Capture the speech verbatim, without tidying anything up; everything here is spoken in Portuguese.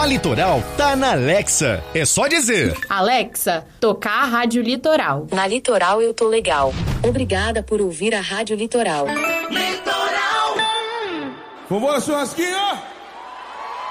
Litoral tá na Alexa. É só dizer: Alexa, tocar a Rádio Litoral. Na Litoral eu tô legal. Obrigada por ouvir a Rádio Litoral. Litoral! Vambora, churrasquinho!